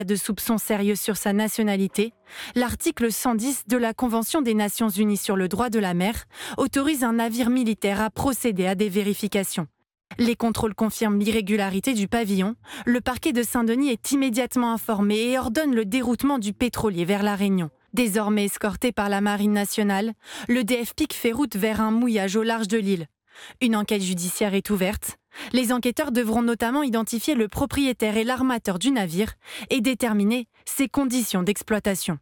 de soupçons sérieux sur sa nationalité, l'article 110 de la Convention des Nations Unies sur le droit de la mer autorise un navire militaire à procéder à des vérifications. Les contrôles confirment l'irrégularité du pavillon. Le parquet de Saint-Denis est immédiatement informé et ordonne le déroutement du pétrolier vers La Réunion. Désormais escorté par la Marine nationale, le DF-PIC fait route vers un mouillage au large de l'île. Une enquête judiciaire est ouverte. Les enquêteurs devront notamment identifier le propriétaire et l'armateur du navire et déterminer ses conditions d'exploitation.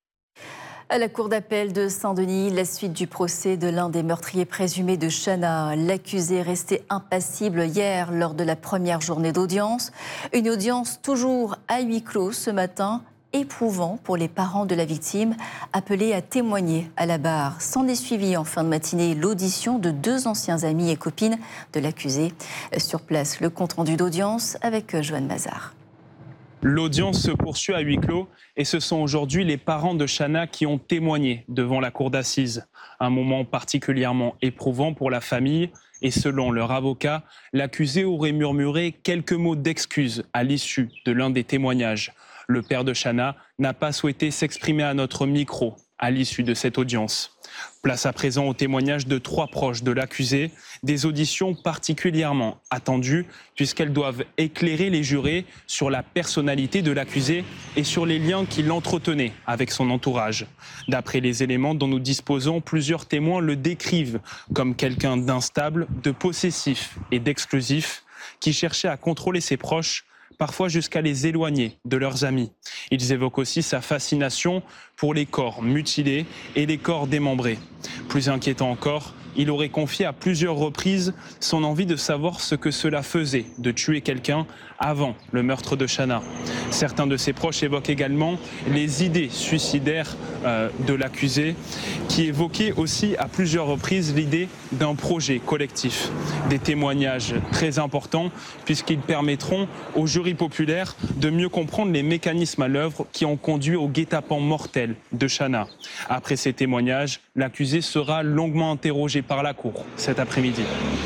À la cour d'appel de Saint-Denis, la suite du procès de l'un des meurtriers présumés de Chana. L'accusé est resté impassible hier lors de la première journée d'audience. Une audience toujours à huis clos ce matin, éprouvant pour les parents de la victime, appelés à témoigner à la barre. S'en est suivi en fin de matinée l'audition de 2 anciens amis et copines de l'accusé. Sur place, le compte-rendu d'audience avec Joanne Mazard. L'audience se poursuit à huis clos et ce sont aujourd'hui les parents de Chana qui ont témoigné devant la cour d'assises. Un moment particulièrement éprouvant pour la famille et selon leur avocat, l'accusé aurait murmuré quelques mots d'excuses à l'issue de l'un des témoignages. Le père de Chana n'a pas souhaité s'exprimer à notre micro à l'issue de cette audience. Place à présent au témoignage de 3 proches de l'accusé, des auditions particulièrement attendues puisqu'elles doivent éclairer les jurés sur la personnalité de l'accusé et sur les liens qu'il entretenait avec son entourage. D'après les éléments dont nous disposons, plusieurs témoins le décrivent comme quelqu'un d'instable, de possessif et d'exclusif qui cherchait à contrôler ses proches, parfois jusqu'à les éloigner de leurs amis. Ils évoquent aussi sa fascination pour les corps mutilés et les corps démembrés. Plus inquiétant encore, il aurait confié à plusieurs reprises son envie de savoir ce que cela faisait de tuer quelqu'un avant le meurtre de Chana. Certains de ses proches évoquent également les idées suicidaires de l'accusé, qui évoquait aussi à plusieurs reprises l'idée d'un projet collectif. Des témoignages très importants puisqu'ils permettront au jury populaire de mieux comprendre les mécanismes à l'œuvre qui ont conduit au guet-apens mortel de Chana. Après ces témoignages, l'accusé sera longuement interrogé par la cour cet après-midi.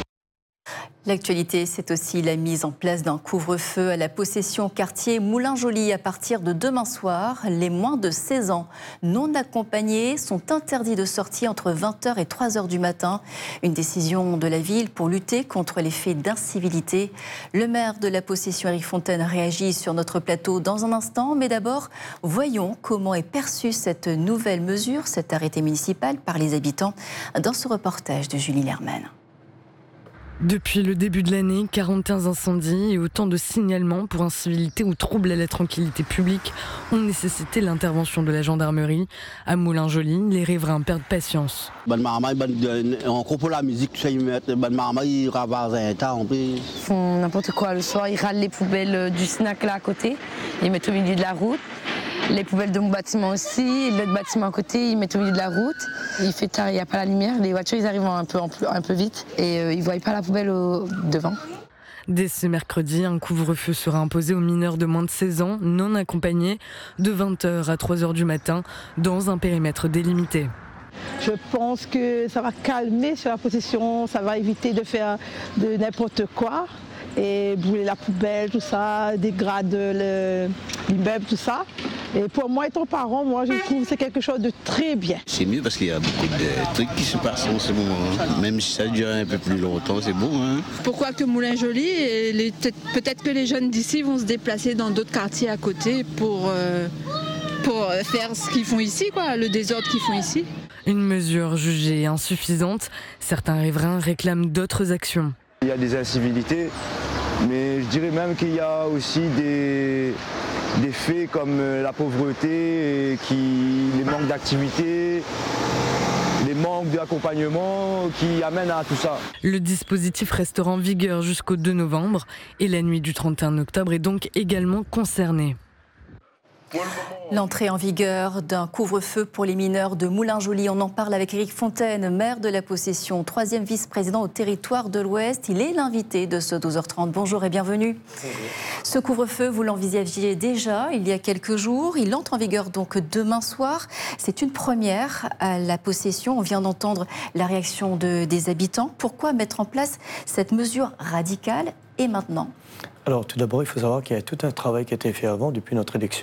L'actualité, c'est aussi la mise en place d'un couvre-feu à la possession quartier Moulin-Joly à partir de demain soir. Les moins de 16 ans non accompagnés sont interdits de sortie entre 20h et 3h du matin. Une décision de la ville pour lutter contre les faits d'incivilité. Le maire de la possession, Éric Fontaine, réagit sur notre plateau dans un instant. Mais d'abord, voyons comment est perçue cette nouvelle mesure, cet arrêté municipal par les habitants, dans ce reportage de Julie Lerman. Depuis le début de l'année, 41 incendies et autant de signalements pour incivilité ou troubles à la tranquillité publique ont nécessité l'intervention de la gendarmerie. À Moulin-Joly, les riverains perdent patience. On coupe la musique, ils font n'importe quoi le soir, ils râlent les poubelles du snack là à côté, ils mettent au milieu de la route. Les poubelles de mon bâtiment aussi, l'autre bâtiment à côté, ils mettent au milieu de la route. Il fait tard, il n'y a pas la lumière, les voitures ils arrivent un peu vite et ils ne voient pas la poubelle devant. Dès ce mercredi, un couvre-feu sera imposé aux mineurs de moins de 16 ans, non accompagnés, de 20h à 3h du matin, dans un périmètre délimité. Je pense que ça va calmer sur la possession, ça va éviter de faire de n'importe quoi. Et brûler la poubelle, tout ça, dégrader l'immeuble, tout ça. Et pour moi, étant parent, moi, je trouve que c'est quelque chose de très bien. C'est mieux parce qu'il y a beaucoup de trucs qui se passent en ce moment. Même si ça dure un peu plus longtemps, c'est bon. Pourquoi que Moulin-Joly et peut-être que les jeunes d'ici vont se déplacer dans d'autres quartiers à côté pour faire ce qu'ils font ici, quoi, le désordre qu'ils font ici. Une mesure jugée insuffisante, certains riverains réclament d'autres actions. Il y a des incivilités, mais je dirais même qu'il y a aussi des faits comme la pauvreté, les manques d'activité, les manques d'accompagnement qui amènent à tout ça. Le dispositif restera en vigueur jusqu'au 2 novembre et la nuit du 31 octobre est donc également concernée. L'entrée en vigueur d'un couvre-feu pour les mineurs de Moulin-Joly. On en parle avec Éric Fontaine, maire de la possession, 3e vice-président au territoire de l'Ouest. Il est l'invité de ce 12h30. Bonjour et bienvenue. Bonjour. Ce couvre-feu, vous l'envisagiez déjà il y a quelques jours. Il entre en vigueur donc demain soir. C'est une première à la possession. On vient d'entendre la réaction des habitants. Pourquoi mettre en place cette mesure radicale et maintenant ? Alors tout d'abord, il faut savoir qu'il y a tout un travail qui a été fait avant, depuis notre élection.